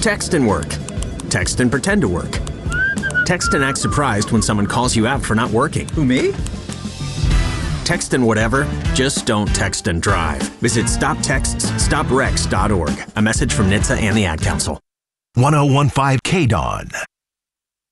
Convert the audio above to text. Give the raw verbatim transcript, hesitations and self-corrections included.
Text and work. Text and pretend to work. Text and act surprised when someone calls you out for not working. Who, me? Text and whatever, just don't text and drive. Visit stop texts stop wrecks dot org. A message from N H T S A and the Ad Council. ten fifteen K D O N.